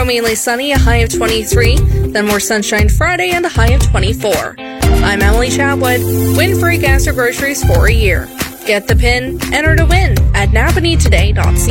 mainly sunny, a high of 23, then more sunshine Friday and a high of 24. I'm Emily Chatwood. Win free gas or groceries for a year. Get the pin, enter to win at napanetoday.ca.